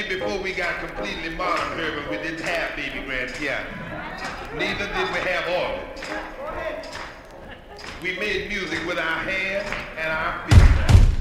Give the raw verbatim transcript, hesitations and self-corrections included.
before we got completely modern, Herbert, we didn't have baby grand piano. Neither did we have organs. We made music with our hands and our feet.